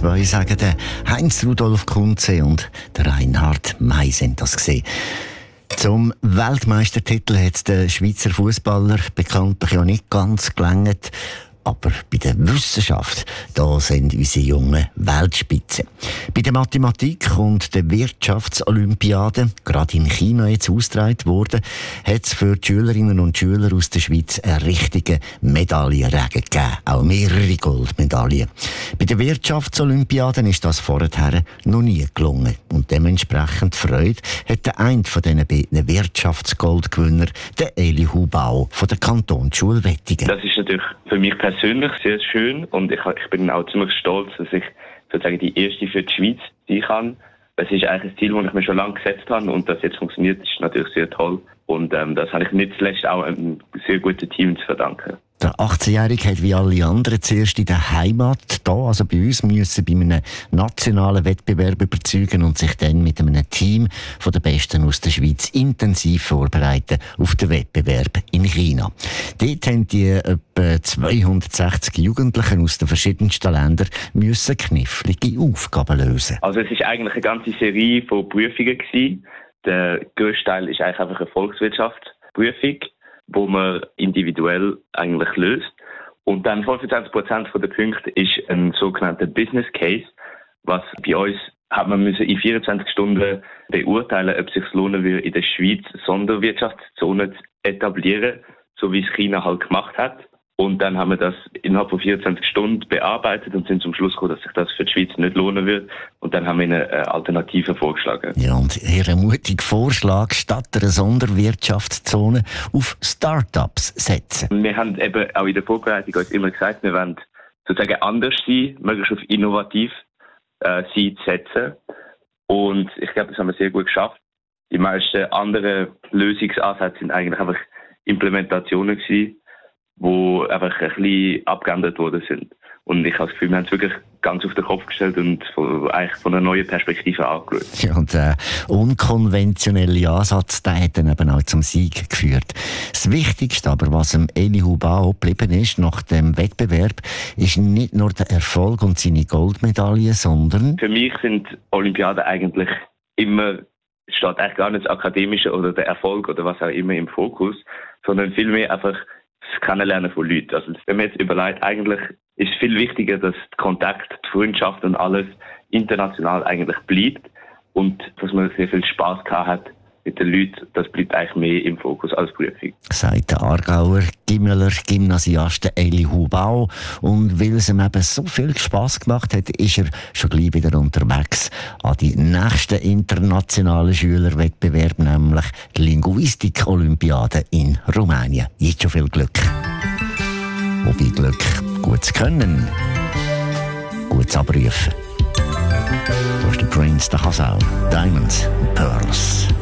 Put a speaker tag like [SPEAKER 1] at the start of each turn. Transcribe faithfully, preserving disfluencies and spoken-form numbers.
[SPEAKER 1] zwei sagen der Heinz-Rudolf Kunze und der Reinhard May sind das gesehen. Zum Weltmeistertitel hat der Schweizer Fußballer bekanntlich ja nicht ganz gelangt. Aber bei der Wissenschaft, da sind unsere jungen Weltspitzen. Bei der Mathematik und der Wirtschaftsolympiade, gerade in China jetzt ausgetragen worden, hat es für die Schülerinnen und Schüler aus der Schweiz einen richtigen Medaillenregen gegeben. Auch mehrere Goldmedaillen. Bei der Wirtschaftsolympiade ist das vorher noch nie gelungen. Und dementsprechend Freude hat der eine von diesen beiden Wirtschaftsgoldgewinner, der Eli Hubau von der Kantonsschule Wettingen.
[SPEAKER 2] Das ist natürlich für mich persönlich sehr schön und ich, ich bin auch ziemlich stolz, dass ich sozusagen die erste für die Schweiz sein kann. Das ist eigentlich ein Ziel, das ich mir schon lange gesetzt habe und das jetzt funktioniert, ist natürlich sehr toll. Und ähm, das habe ich nicht zuletzt auch einem sehr guten Team zu verdanken.
[SPEAKER 1] Der achtzehnjährige hat wie alle anderen zuerst in der Heimat da, also bei uns, müssen bei einem nationalen Wettbewerb überzeugen und sich dann mit einem Team von den Besten aus der Schweiz intensiv vorbereiten auf den Wettbewerb in China. Dort haben die etwa zweihundertsechzig Jugendlichen aus den verschiedensten Ländern müssen knifflige Aufgaben lösen.
[SPEAKER 2] Also es ist eigentlich eine ganze Serie von Prüfungen gewesen. Der grösste Teil ist eigentlich einfach eine Volkswirtschaftsprüfung, wo man individuell eigentlich löst. Und dann fünfundzwanzig Prozent der Punkte ist ein sogenannter Business Case, was bei uns hat man müssen in vierundzwanzig Stunden beurteilen, ob es sich lohnen würde, in der Schweiz Sonderwirtschaftszone zu etablieren, so wie es China halt gemacht hat. Und dann haben wir das innerhalb von vierundzwanzig Stunden bearbeitet und sind zum Schluss gekommen, dass sich das für die Schweiz nicht lohnen wird. Und dann haben wir eine Alternative vorgeschlagen.
[SPEAKER 1] Ja, und Ihr mutiger Vorschlag, statt einer Sonderwirtschaftszone auf Start-ups setzen.
[SPEAKER 2] Wir haben eben auch in der Vorbereitung uns immer gesagt, wir wollen sozusagen anders sein, möglichst auf innovativ äh, sein zu setzen. Und ich glaube, das haben wir sehr gut geschafft. Die meisten anderen Lösungsansätze sind eigentlich einfach Implementationen gewesen, die einfach ein bisschen abgeändert worden sind. Und ich habe das Gefühl, wir haben es wirklich ganz auf den Kopf gestellt und von, eigentlich von einer neuen Perspektive angeschaut.
[SPEAKER 1] Ja, und der unkonventionelle Ansatz, der hat dann eben auch zum Sieg geführt. Das Wichtigste aber, was dem Eli Hubau geblieben ist nach dem Wettbewerb, ist nicht nur der Erfolg und seine Goldmedaille, sondern...
[SPEAKER 2] Für mich sind Olympiaden eigentlich immer, steht eigentlich gar nicht das Akademische oder der Erfolg oder was auch immer im Fokus, sondern vielmehr einfach das Kennenlernen von Leuten. Also wenn man jetzt überlegt, eigentlich ist es viel wichtiger, dass der Kontakt, die Freundschaft und alles international eigentlich bleibt und dass man sehr viel Spass gehabt hat mit den Leuten, das bleibt eigentlich mehr im Fokus als Prüfung.
[SPEAKER 1] Sagt der Aargauer Gimmeler Gymnasiast Eli Hubau. Und weil es ihm eben so viel Spass gemacht hat, ist er schon gleich wieder unterwegs an die nächsten internationalen Schülerwettbewerb, nämlich die Linguistik-Olympiade in Rumänien. Jetzt schon viel Glück. Wobei Glück, gutes Können, gutes Abrufen. Da ist der Prince, der Hasau, Diamonds and Pearls.